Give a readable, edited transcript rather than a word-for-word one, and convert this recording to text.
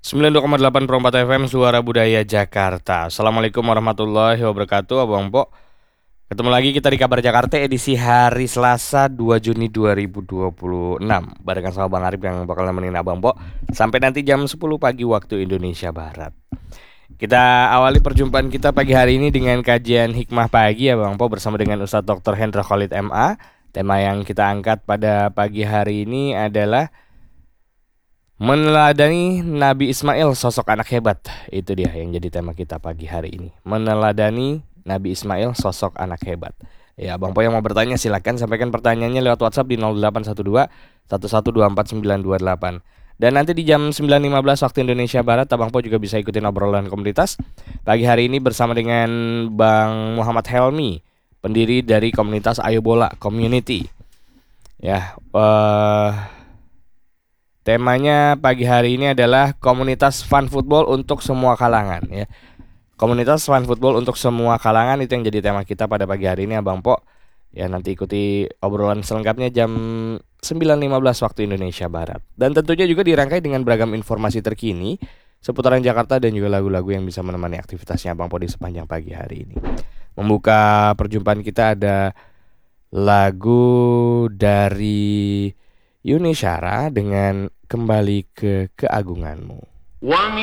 92,8 Perempat FM Suara Budaya Jakarta. Assalamualaikum warahmatullahi wabarakatuh, Abang Po. Ketemu lagi kita di Kabar Jakarta edisi hari Selasa 2 Juni 2026. Barengan sama Bang Arif yang bakal nemenin Abang Po sampai nanti jam 10 pagi waktu Indonesia Barat. Kita awali perjumpaan kita pagi hari ini dengan kajian hikmah pagi ya Bang Po, bersama dengan Ustadz Dr. Hendra Khalid MA. Tema yang kita angkat pada pagi hari ini adalah meneladani Nabi Ismail, sosok anak hebat. Itu dia yang jadi tema kita pagi hari ini. Meneladani Nabi Ismail, sosok anak hebat. Ya, Bang Po yang mau bertanya silakan sampaikan pertanyaannya lewat WhatsApp di 0812 11249228. Dan nanti di jam 9.15 waktu Indonesia Barat, Abang Po juga bisa ikutin obrolan komunitas pagi hari ini bersama dengan Bang Muhammad Helmi, pendiri dari komunitas Ayo Bola Community. Ya, temanya pagi hari ini adalah komunitas fun football untuk semua kalangan ya. Komunitas fun football untuk semua kalangan, itu yang jadi tema kita pada pagi hari ini Abang Po. Ya, nanti ikuti obrolan selengkapnya jam 9.15 waktu Indonesia Barat. Dan tentunya juga dirangkai dengan beragam informasi terkini seputaran Jakarta dan juga lagu-lagu yang bisa menemani aktivitasnya Abang Po di sepanjang pagi hari ini. Membuka perjumpaan kita ada lagu dari Yuni Syara dengan Kembali ke Keagunganmu.